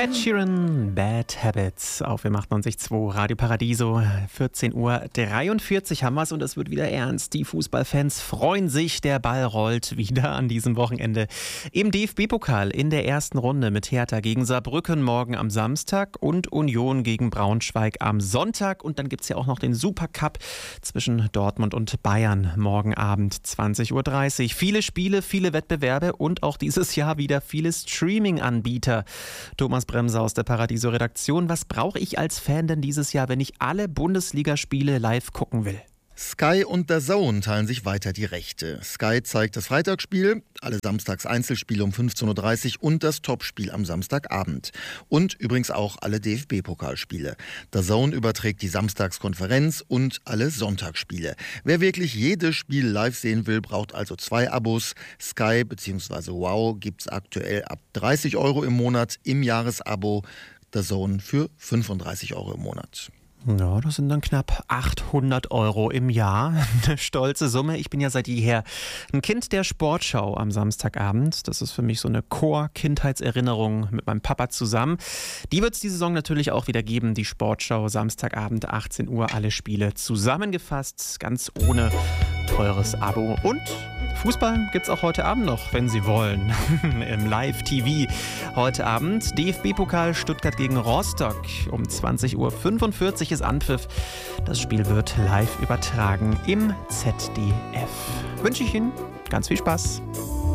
Ed Sheeran, Bad Habits auf FM 98.2 Radio Paradiso. 14:43 Uhr haben wir es und es wird wieder ernst. Die Fußballfans freuen sich, der Ball rollt wieder an diesem Wochenende im DFB-Pokal in der ersten Runde mit Hertha gegen Saarbrücken morgen am Samstag und Union gegen Braunschweig am Sonntag. Und dann gibt es ja auch noch den Supercup zwischen Dortmund und Bayern morgen Abend 20:30 Uhr. Viele Spiele, viele Wettbewerbe und auch dieses Jahr wieder viele Streaming-Anbieter. Thomas Bremser aus der Paradiso-Redaktion. Was brauche ich als Fan denn dieses Jahr, wenn ich alle Bundesligaspiele live gucken will? Sky und DAZN teilen sich weiter die Rechte. Sky zeigt das Freitagsspiel, alle Samstags Einzelspiele um 15:30 Uhr und das Topspiel am Samstagabend. Und übrigens auch alle DFB-Pokalspiele. DAZN überträgt die Samstagskonferenz und alle Sonntagsspiele. Wer wirklich jedes Spiel live sehen will, braucht also 2 Abos. Sky bzw. Wow gibt es aktuell ab 30 € im Monat im Jahresabo. DAZN für 35 € im Monat. Ja, das sind dann knapp 800 € im Jahr. Eine stolze Summe. Ich bin ja seit jeher ein Kind der Sportschau am Samstagabend. Das ist für mich so eine Core-Kindheitserinnerung mit meinem Papa zusammen. Die wird es die Saison natürlich auch wieder geben. Die Sportschau Samstagabend 18 Uhr. Alle Spiele zusammengefasst, ganz ohne teures Abo. Und Fußball gibt's auch heute Abend noch, wenn Sie wollen, im Live-TV. Heute Abend DFB-Pokal Stuttgart gegen Rostock. Um 20:45 Uhr ist Anpfiff. Das Spiel wird live übertragen im ZDF. Wünsche ich Ihnen ganz viel Spaß.